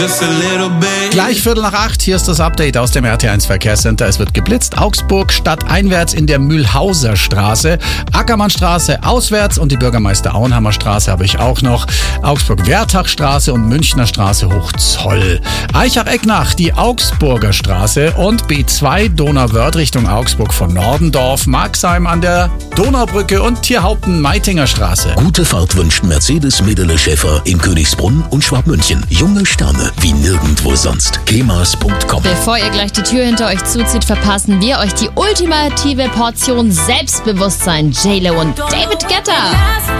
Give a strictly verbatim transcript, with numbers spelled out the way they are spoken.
Gleich Viertel nach acht, hier ist das Update aus dem R T eins Verkehrscenter. Es wird geblitzt. Augsburg stadteinwärts in der Mühlhauser Straße, Ackermannstraße auswärts und die Bürgermeister Auenhammer Straße habe ich auch noch. Augsburg-Wertach-Straße und Münchner Straße Hochzoll. Eichach-Ecknach, die Augsburger Straße und B zwei Donauwörth Richtung Augsburg von Nordendorf, Marxheim an der Donaubrücke und Tierhaupten-Meitinger Straße. Gute Fahrt wünscht Mercedes Medele Schäfer in Königsbrunn und Schwabmünchen. Junge Sterne wie nirgendwo sonst. kemas punkt com. Bevor ihr gleich die Tür hinter euch zuzieht, verpassen wir euch die ultimative Portion Selbstbewusstsein. J-Lo und David Guetta.